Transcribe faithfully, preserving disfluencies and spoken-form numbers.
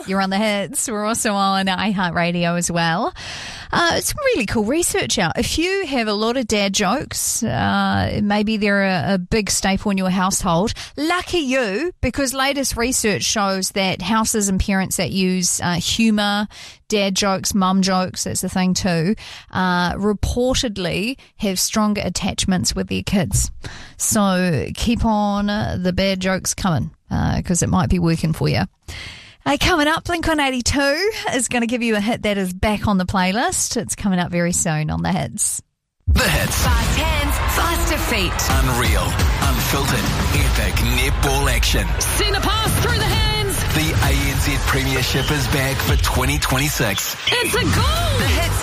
You're on the hits. We're also on iHeartRadio as well. Uh, some really cool research out. If you have a lot of dad jokes, uh, maybe they're a, a big staple in your household, lucky you, because latest research shows that houses and parents that use uh, humour, dad jokes, mum jokes, that's the thing too, uh, reportedly have stronger attachments with their kids. So keep on uh, the bad jokes coming, because uh, it might be working for you. Uh, coming up, Blink one eighty-two is going to give you a hit that is back on the playlist. It's coming up very soon on the hits. The hits. Fast hands, faster feet. Unreal, unfiltered, epic netball action. Send a pass through the hands. The A N Z Premiership is back for twenty twenty-six. It's a goal. The hits